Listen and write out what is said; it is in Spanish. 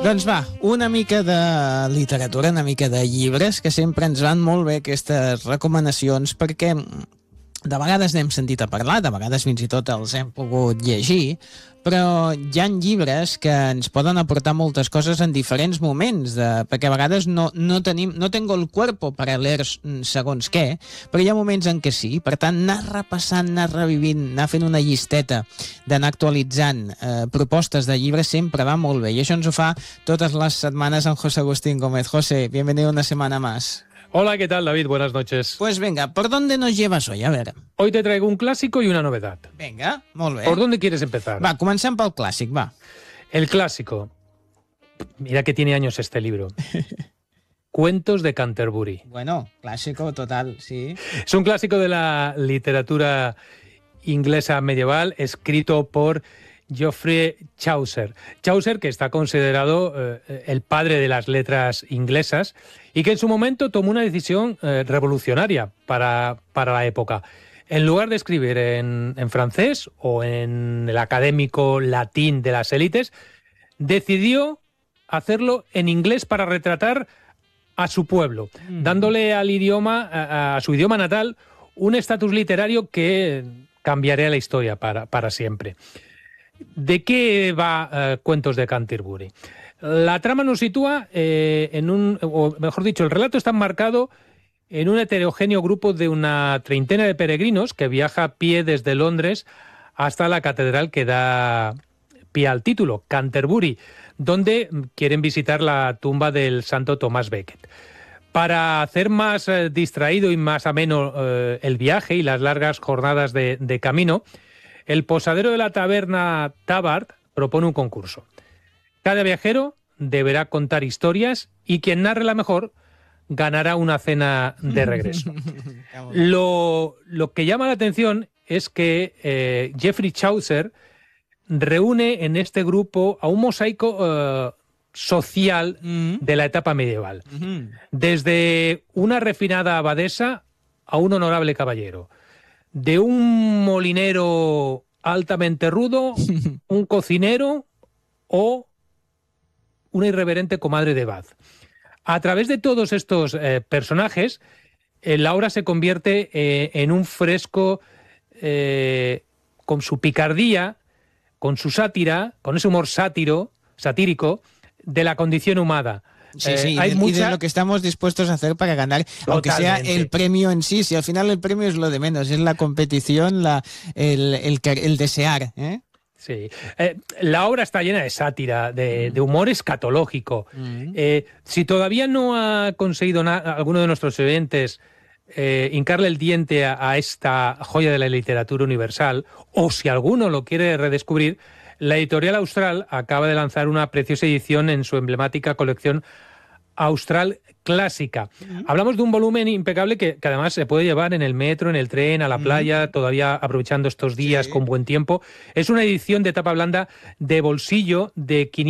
Doncs va, una mica de literatura, una mica de llibres, que sempre ens van molt bé aquestes recomanacions, perquè de vegades n'hem sentit a parlar, de vegades fins i tot els hem pogut llegir, però hi ha llibres que ens poden aportar moltes coses en diferents moments, perquè a vegades no tengo el cuerpo para leer segons què, però hi ha moments en què sí. Per tant, anar repassant, anar revivint, anar fent una llisteta, d'anar actualitzant propostes de llibres sempre va molt bé, i això ens ho fa totes les setmanes en José Agustín Gómez. José, bienvenido una semana más. Hola, ¿qué tal, David? Buenas noches. Pues venga, ¿por dónde nos llevas hoy? A ver. Hoy te traigo un clásico y una novedad. Venga, molt bé. ¿Por dónde quieres empezar? Va, comencem pel clàssic, va. El clásico. Mira que tiene años este libro. Cuentos de Canterbury. Bueno, clásico total, sí. Es un clásico de la literatura inglesa medieval, escrito por Geoffrey Chaucer. Chaucer, que está considerado el padre de las letras inglesas y que en su momento tomó una decisión revolucionaria para la época. En lugar de escribir en francés o en el académico latín de las élites, decidió hacerlo en inglés para retratar a su pueblo, dándole al idioma, a su idioma natal, un estatus literario que cambiaría la historia para siempre. ¿De qué va Cuentos de Canterbury? La trama nos sitúa o mejor dicho, el relato está enmarcado en un heterogéneo grupo de una treintena de peregrinos que viaja a pie desde Londres hasta la catedral que da pie al título, Canterbury, donde quieren visitar la tumba del santo Tomás Becket. Para hacer más distraído y más ameno el viaje y las largas jornadas de camino, el posadero de la taberna Tabard propone un concurso. Cada viajero deberá contar historias y quien narre la mejor ganará una cena de regreso. Lo que llama la atención es que Geoffrey Chaucer reúne en este grupo a un mosaico social de la etapa medieval. Desde una refinada abadesa a un honorable caballero. De un molinero altamente rudo, un cocinero o una irreverente comadre de Bath. A través de todos estos personajes, la obra se convierte en un fresco con su picardía, con su sátira, con ese humor satírico de la condición humana. Sí, sí, y de lo que estamos dispuestos a hacer para ganar, aunque sea el premio en sí. Si al final el premio es lo de menos, es la competición, el desear, ¿eh? Sí. La obra está llena de sátira, de humor escatológico. Si todavía no ha conseguido alguno de nuestros oyentes hincarle el diente a esta joya de la literatura universal, o si alguno lo quiere redescubrir, la editorial Austral acaba de lanzar una preciosa edición en su emblemática colección Austral Clásica. Hablamos de un volumen impecable que además se puede llevar en el metro, en el tren, a la playa, todavía aprovechando estos días con buen tiempo. Es una edición de tapa blanda de bolsillo de 500